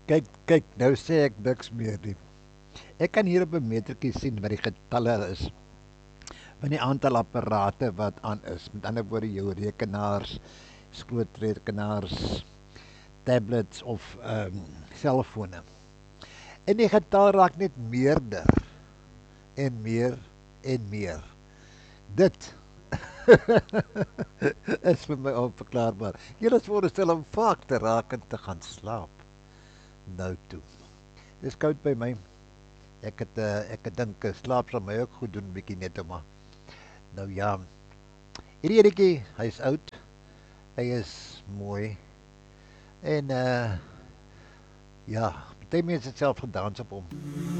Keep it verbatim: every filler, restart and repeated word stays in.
Kyk, kyk, nou sê ek niks meer nie. Ek kan hier op 'n metertjie sien wat die getalle is van die aantal apparate wat aan is. Met ander woorde jou rekenaars, skootrekenaars, tablets of ehm um, selfone. En die getal raak net meerder en meer en meer. Dit is vir my onverklaarbaar. Julle is voorstel om vaak te raak en te gaan slaap. Nou toe. Dis koud by my. Ek het uh, ek het dink uh, slaap sal my ook goed doen bietjie net om maar. Nou ja. Hierdie enetjie, hy's oud. Hy is mooi. En uh ja, party mense het self gedans op hom.